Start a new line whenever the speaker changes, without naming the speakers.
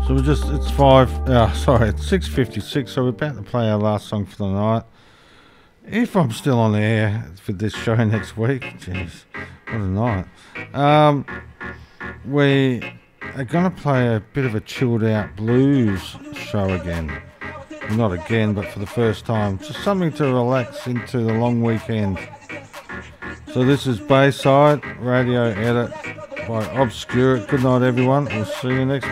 So it's 6:56, so we're about to play our last song for the night. If I'm still on air for this show next week, jeez, what a night. We are going to play a bit of a chilled out blues show again. Well, not again, but for the first time. Just something to relax into the long weekend. So this is Bayside Radio Edit by Obscure. Good night, everyone. We'll see you next